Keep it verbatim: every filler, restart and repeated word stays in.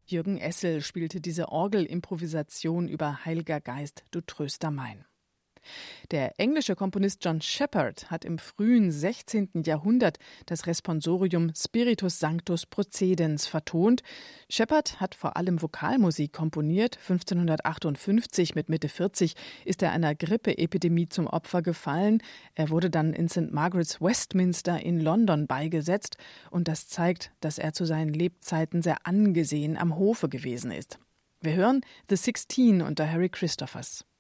Jürgen Essel spielte diese Orgelimprovisation über Heiliger Geist, du Tröster mein. Der englische Komponist John Shepherd hat im frühen sechzehnten Jahrhundert das Responsorium Spiritus Sanctus Procedens vertont. Shepherd hat vor allem Vokalmusik komponiert. fünfzehnhundertachtundfünfzig, mit Mitte vierzig, ist er einer Grippeepidemie zum Opfer gefallen. Er wurde dann in Sankt Margaret's Westminster in London beigesetzt. Und das zeigt, dass er zu seinen Lebzeiten sehr angesehen am Hofe gewesen ist. Wir hören The Sixteen unter Harry Christophers.